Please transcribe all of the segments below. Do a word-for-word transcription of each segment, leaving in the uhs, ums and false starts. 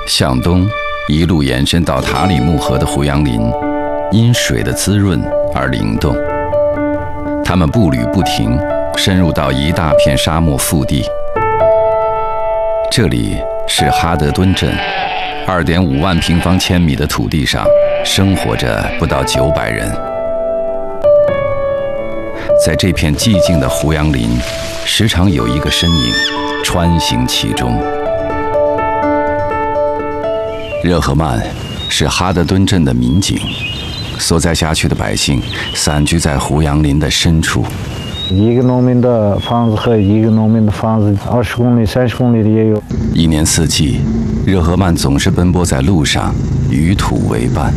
向东一路延伸到塔里木河的胡杨林，因水的滋润而灵动。他们步履不停，深入到一大片沙漠腹地。这里是哈德敦镇，二点五万平方千米的土地上，生活着不到九百人。在这片寂静的胡杨林，时常有一个身影穿行其中。热赫曼是哈德敦镇的民警，所在辖区的百姓散居在胡杨林的深处。 一个农民的房子和一个农民的房子，二十公里、三十公里的也有。 一年四季，热赫曼总是奔波在路上，与土为伴。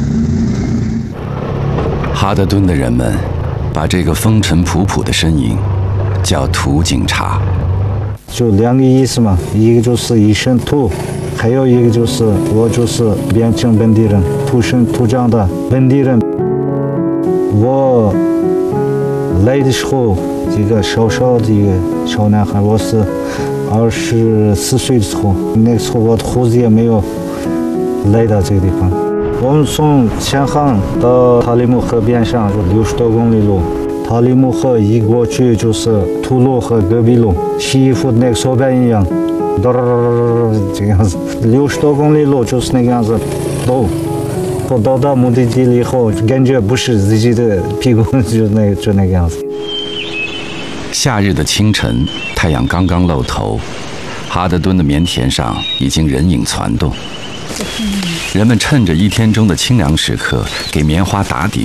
哈德敦的人们把这个风尘仆仆的身影叫土警察。 就两个意思嘛，一个就是一身土，还有一个就是我就是边境本地人，土生土长的本地人。我来的时候，这个小小的一个小男孩，我是二十四岁的时候，那个时候我的胡子也没有来到这个地方。我们从前行到塔里木河边上就六十多公里路，塔里木河一过去就是土路和戈壁路，洗衣服的那个手板一样，嘚这个样子，六十多公里路就是那个样子走。我到达目的地了以后，感觉不是自己的屁股，就那就那个样子。 夏日的清晨，太阳刚刚露头，哈德敦的棉田上已经人影攒动。人们趁着一天中的清凉时刻，给棉花打顶。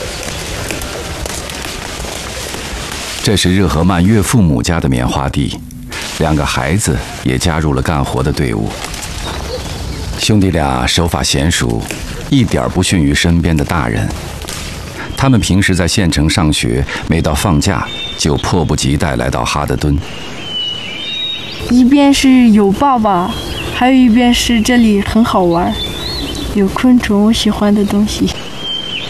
这是热赫曼岳父母家的棉花地，两个孩子也加入了干活的队伍。兄弟俩手法娴熟，一点不逊于身边的大人。他们平时在县城上学，每到放假就迫不及待来到哈德敦。 一边是有爸爸，还有一边是这里很好玩，有昆虫，喜欢的东西。